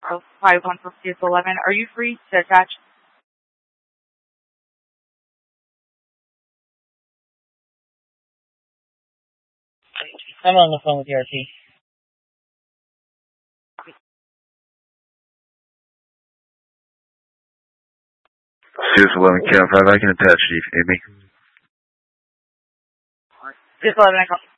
51 for CS11. Are you free to attach? I'm on the phone with ERT. CS11 Cat 5, I can attach, Chief. Amy. CS11,